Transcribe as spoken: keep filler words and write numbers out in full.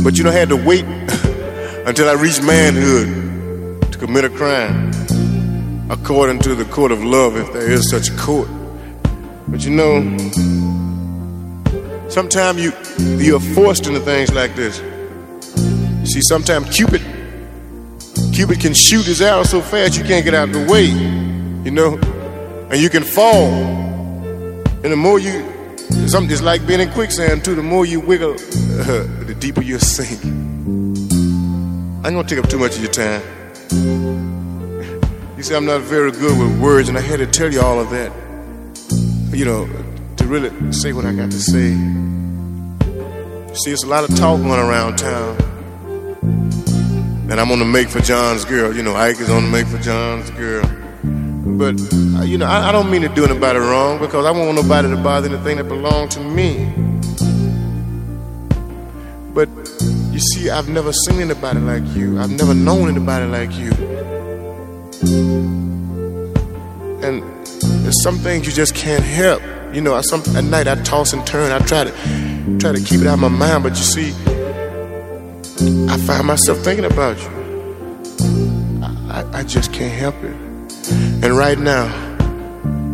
But you know, I had to wait until I reached manhood to commit a crime, according to the court of love, if there is such a court. But you know, sometimes you, you're forced into things like this. You see, sometimes Cupid, Cupid can shoot his arrow so fast you can't get out of the way, you know, and you can fall. And the more you, something it's like being in quicksand too, the more you wiggle, uh, the deeper you sink. I ain't gonna take up too much of your time. You see, I'm not very good with words, and I had to tell you all of that, you know, to really say what I got to say. See, it's a lot of talk going around town, and I'm on the Make for John's girl. You know, Ike is on the Make for John's girl. But, uh, you know, I, I don't mean to do anybody wrong, because I don't want nobody to bother anything that belongs to me. But, you see, I've never seen anybody like you. I've never known anybody like you. And there's some things you just can't help. You know, I, some, at night I toss and turn. I try to try to keep it out of my mind. But you see, I find myself thinking about you. I, I, I just can't help it. And right now,